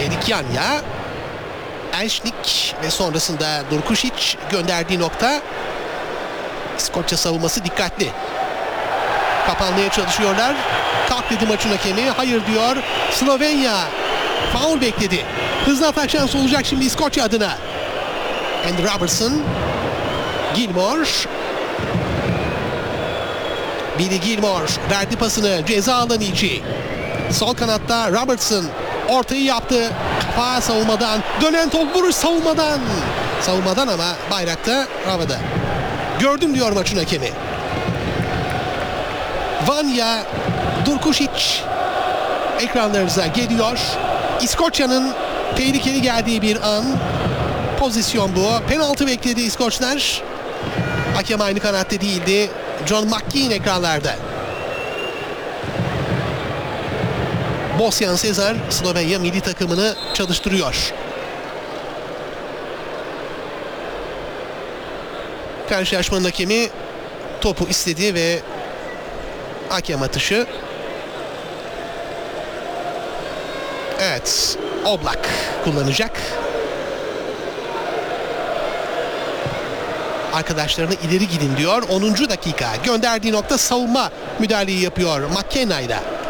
Medikjanja, Elşnik ve sonrasında Durkušić gönderdiği nokta. İskoçya savunması dikkatli. Kapanmaya çalışıyorlar. Kalk dedi maçın hakemi. Hayır diyor. Slovenya faul bekledi. Hızlı atak şansı olacak şimdi İskoçya adına. Andy Robertson. Gilmore. Billy Gilmore verdi pasını ceza alanı içi. Sol kanatta Robertson ortayı yaptı. Kafa savunmadan. Dönen top vuruş savunmadan. Savunmadan ama bayrakta havada. Gördüm diyor maçın hakemi. Vanya Durkušić ekranlarınıza geliyor. İskoçya'nın tehlikeli geldiği bir an. Pozisyon bu. Penaltı bekledi İskoçlar. Hakem aynı kanatta değildi. John McKean ekranlarda. Bosyan Sezar Slovenya milli takımını çalıştırıyor. Karşılaşmanın hakemi topu istedi ve hakem atışı. Evet, Oblak kullanacak. Arkadaşlarına ileri gidin diyor. 10. dakika. Gönderdiği nokta savunma müdahaleyi yapıyor McKenna'yla.